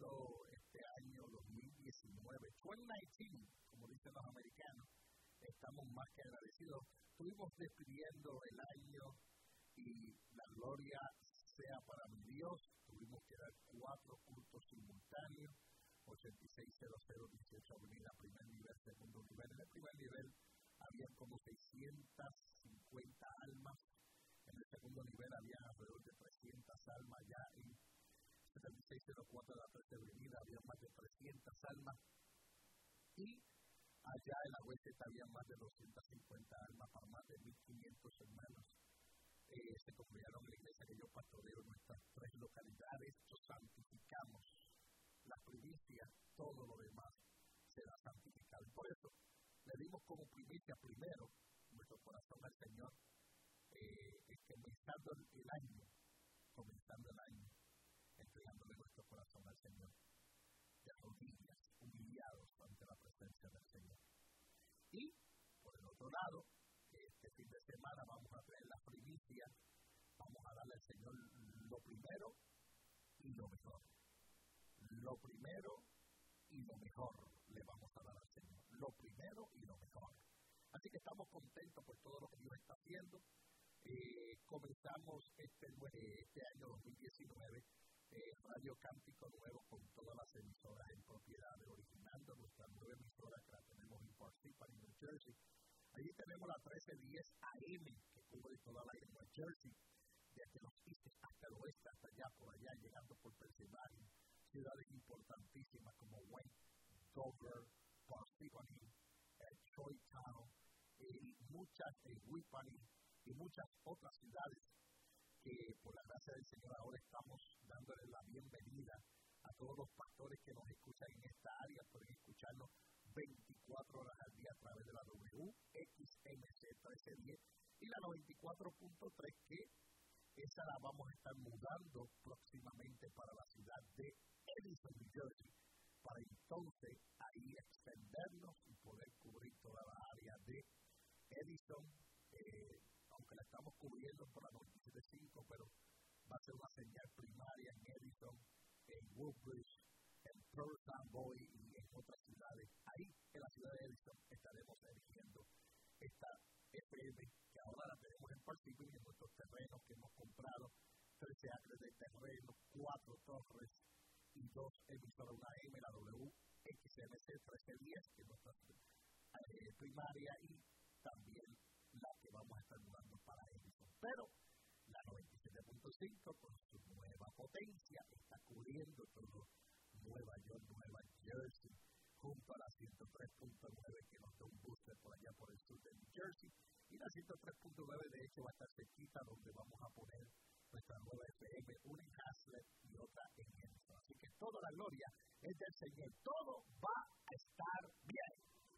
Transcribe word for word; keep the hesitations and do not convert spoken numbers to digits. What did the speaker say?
despidiendo este año dos mil diecinueve, twenty nineteen, como dicen los americanos. Estamos más que agradecidos. Estuvimos despidiendo el año y la gloria sea para mi Dios. Tuvimos que dar cuatro cultos simultáneos, ochenta y seis cero dieciocho Avenida, primer nivel, segundo nivel. En el primer nivel había como seiscientas cincuenta almas. En el segundo nivel había alrededor de trescientas almas. Ya en setenta y seis cero cuatro de la tercera avenida había más de trescientas almas. Y allá en la West había más de doscientas cincuenta almas para más de mil quinientos hermanos. Eh, se congregaron en la iglesia que yo pastoreo en nuestras tres localidades. Santificamos las primicias, todo lo demás será santificado. Por eso le dimos como primicia primero nuestro corazón al Señor, eh, es comenzando el, el año, comenzando el año, entregándole nuestro corazón al Señor, de rodillas, humillados ante la presencia del Señor. Y, por el otro lado, este fin de semana vamos a traer las primicias, vamos a darle al Señor lo primero y lo mejor. Lo primero y lo mejor le vamos a dar al Señor. Lo primero y lo mejor. Así que estamos contentos por todo lo que Dios está haciendo. Eh, comenzamos este, este año dos mil diecinueve eh, Radio Cántico Nuevo con todas las emisoras en propiedad, originando nuestra nueva emisora que la tenemos en Parsippany, New Jersey. Allí tenemos la trece diez A M que cubre toda la isla de New Jersey, desde los east hasta el oeste, hasta allá, por allá, llegando por Pensilvania, ciudades importantísimas como Wayne, Dover, Parsippany, eh, Troy Town, y muchas, eh, Whippany, y muchas otras ciudades que por la gracia del Señor ahora estamos dándole la bienvenida a todos los pastores que nos escuchan en esta área. Pueden escucharnos veinticuatro horas al día a través de la W X M C trece diez y la noventa y cuatro punto tres, que esa la vamos a estar mudando próximamente para la ciudad de Edison, New Jersey, para entonces ahí extendernos y poder cubrir toda la área de Edison, eh, aunque la estamos cubriendo por la noventa y siete punto cinco, pero va a ser una señal primaria en Edison, en Woodbridge, en Pearl Amboy y en otras ciudades. Ahí, en la ciudad de Edison, estaremos eligiendo esta F M, que ahora la tenemos en Parsippany, en nuestros terrenos que hemos comprado, trece acres de terreno, cuatro torres y dos emisoras, una M, la W X M C trece diez, que es nuestra eh, primaria, y también la que vamos a estar mudando para Edison. Pero la noventa y siete punto cinco, con su nueva potencia, está cubriendo todo Nueva York, Nueva Jersey, junto a la ciento tres punto nueve, que nos da un booster por allá por el sur de New Jersey, y la ciento tres punto nueve de hecho va a estar cerquita donde vamos a poner nuestra nueva F M, una en Hazlet y otra en Edison. Así que toda la gloria es del Señor, todo va a estar